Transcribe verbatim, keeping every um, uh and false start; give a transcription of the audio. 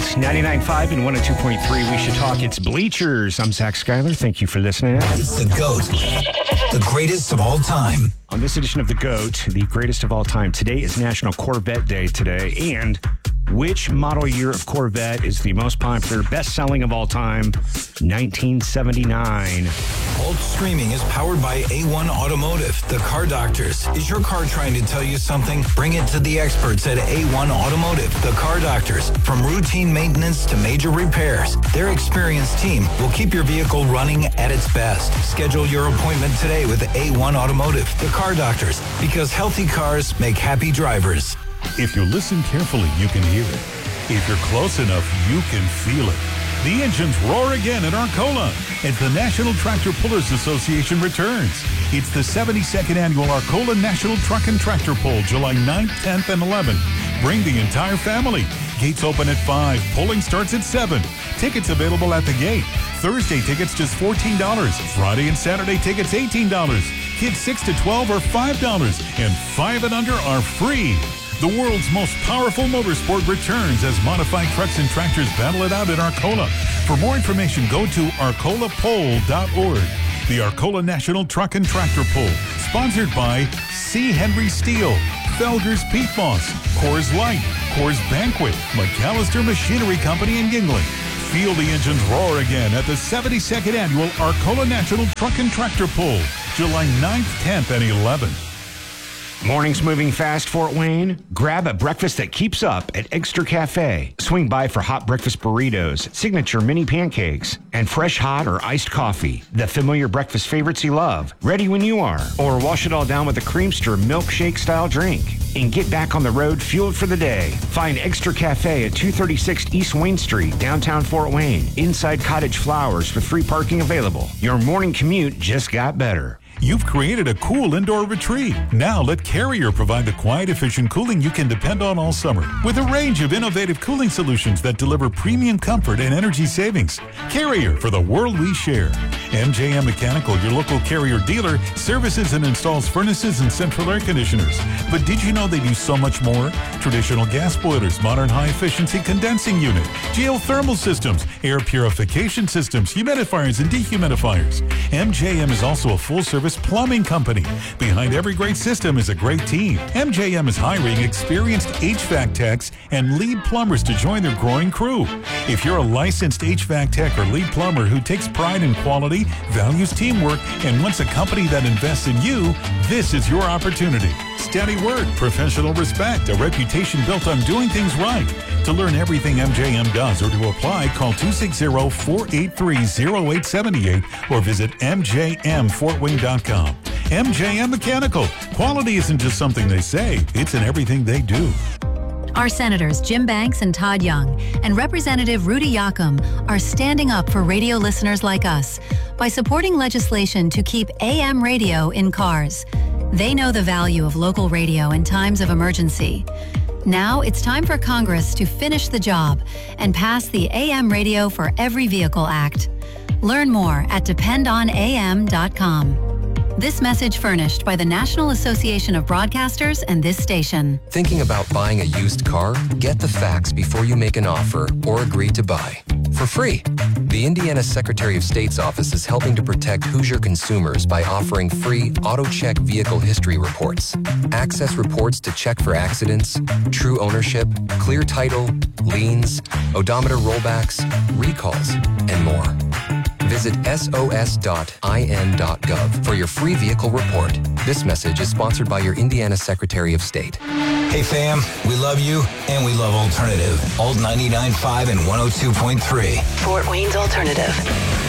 ninety-nine point five and one oh two point three. We should talk. It's Bleachers. I'm Zach Schuyler. Thank you for listening. It's the GOAT, the greatest of all time. On this edition of the GOAT, the greatest of all time, today is National Corvette Day today. And which model year of Corvette is the most popular, best-selling of all time? nineteen seventy-nine. Alt Streaming is powered by A one Automotive, the car doctors. Is your car trying to tell you something? Bring it to the experts at A one Automotive, the car doctors. From routine maintenance to major repairs, their experienced team will keep your vehicle running at its best. Schedule your appointment today with A one Automotive, the car doctors, because healthy cars make happy drivers. If you listen carefully, you can hear it. If you're close enough, you can feel it. The engines roar again at Arcola as the National Tractor Pullers Association returns. It's the seventy-second annual Arcola National Truck and Tractor Pull, July ninth, tenth, and eleventh. Bring the entire family. Gates open at five. Pulling starts at seven. Tickets available at the gate. Thursday tickets just fourteen dollars. Friday and Saturday tickets eighteen dollars. Kids six to twelve are five dollars. And five and under are free. The world's most powerful motorsport returns as modified trucks and tractors battle it out at Arcola. For more information, go to arcola poll dot org. The Arcola National Truck and Tractor Pull, sponsored by C. Henry Steel, Felger's Peat Moss, Coors Light, Coors Banquet, McAllister Machinery Company in Yingling. Feel the engines roar again at the seventy-second annual Arcola National Truck and Tractor Pull, July ninth, tenth, and eleventh. Mornings moving fast, Fort Wayne? Grab a breakfast that keeps up at Extra Cafe. Swing by for hot breakfast burritos, signature mini pancakes, and fresh hot or iced coffee. The familiar breakfast favorites you love, ready when you are. Or wash it all down with a Creamster milkshake-style drink. And get back on the road fueled for the day. Find Extra Cafe at two thirty-six East Wayne Street, downtown Fort Wayne. Inside Cottage Flowers with free parking available. Your morning commute just got better. You've created a cool indoor retreat. Now let Carrier provide the quiet, efficient cooling you can depend on all summer. With a range of innovative cooling solutions that deliver premium comfort and energy savings. Carrier, for the world we share. M J M Mechanical, your local Carrier dealer, services and installs furnaces and central air conditioners. But did you know they do so much more? Traditional gas boilers, modern high-efficiency condensing unit, geothermal systems, air purification systems, humidifiers and dehumidifiers. M J M is also a full-service plumbing company. Behind every great system is a great team. M J M is hiring experienced H V A C techs and lead plumbers to join their growing crew. If you're a licensed H V A C tech or lead plumber who takes pride in quality, values teamwork, and wants a company that invests in you, this is your opportunity. Steady work, professional respect, a reputation built on doing things right. To learn everything M J M does or to apply, call two six zero, four eight three, zero eight seven eight or visit m j m fort wayne dot com. M J M Mechanical. Quality isn't just something they say, it's in everything they do. Our Senators Jim Banks and Todd Young and Representative Rudy Yakum are standing up for radio listeners like us by supporting legislation to keep A M radio in cars. They know the value of local radio in times of emergency. Now it's time for Congress to finish the job and pass the A M Radio for Every Vehicle Act. Learn more at depend on a m dot com. This message furnished by the National Association of Broadcasters and this station. Thinking about buying a used car? Get the facts before you make an offer or agree to buy. For free. The Indiana Secretary of State's office is helping to protect Hoosier consumers by offering free AutoCheck vehicle history reports. Access reports to check for accidents, true ownership, clear title, liens, odometer rollbacks, recalls, and more. Visit S O S dot I N dot gov for your free vehicle report. This message is sponsored by your Indiana Secretary of State. Hey fam, we love you and we love Alternative. Alt ninety-nine point five and one oh two point three. Fort Wayne's Alternative.